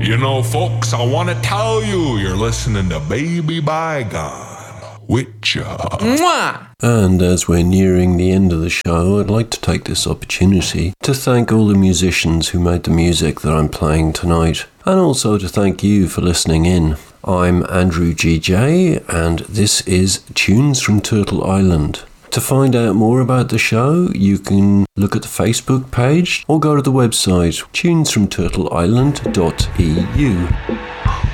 You know, folks, I want to tell you, you're listening to Baby Bygone with ya. Mwah! And as we're nearing the end of the show, I'd like to take this opportunity to thank all the musicians who made the music that I'm playing tonight, and also to thank you for listening in. I'm Andrew GJ, and this is Tunes from Turtle Island. To find out more about the show, you can look at the Facebook page or go to the website tunesfromturtleisland.eu.